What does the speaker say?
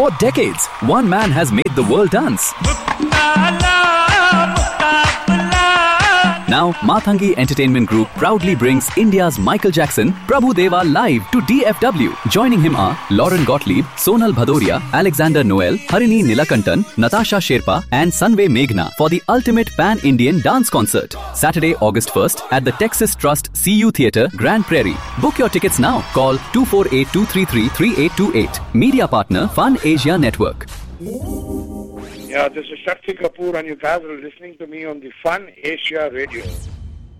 For decades, one man has made the world dance. Now, Mathangi Entertainment Group proudly brings India's Michael Jackson, Prabhu Deva live to DFW. Joining him are Lauren Gottlieb, Sonal Bhadoria, Alexander Noel, Harini Nilakantan, Natasha Sherpa and Sanve Meghna for the ultimate pan-Indian dance concert. Saturday, August 1st at the Texas Trust CU Theatre, Grand Prairie. Book your tickets now. Call 248-233-3828. Media partner Fun Asia Network. Yeah, this is Shakti Kapoor and you guys are listening to me on the Fun Asia Radio.